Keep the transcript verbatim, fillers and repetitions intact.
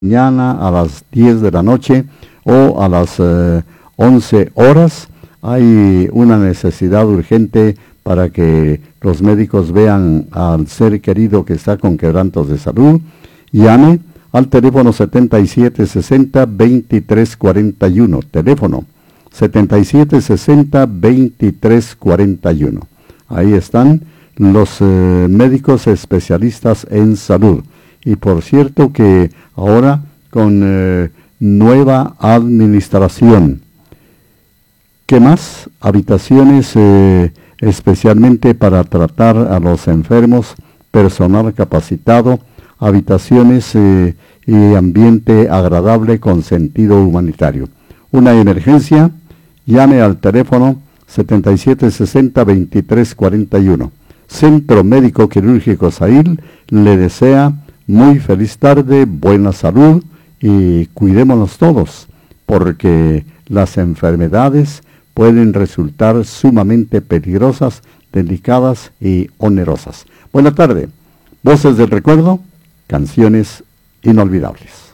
mañana a las diez de la noche o a las eh, once horas. Hay una necesidad urgente para que los médicos vean al ser querido que está con quebrantos de salud. Llame al teléfono setenta y siete sesenta, veintitrés cuarenta y uno. Teléfono setenta y siete sesenta, veintitrés cuarenta y uno. Ahí están los eh, médicos especialistas en salud. Y por cierto que ahora con eh, nueva administración. ¿Qué más? Habitaciones eh, especialmente para tratar a los enfermos, personal capacitado, habitaciones eh, y ambiente agradable con sentido humanitario. Una emergencia, llame al teléfono setenta y siete sesenta, veintitrés cuarenta y uno. Centro Médico Quirúrgico Sahil le desea muy feliz tarde, buena salud y cuidémonos todos, porque las enfermedades pueden resultar sumamente peligrosas, delicadas y onerosas. Buena tarde. Voces del recuerdo, canciones inolvidables.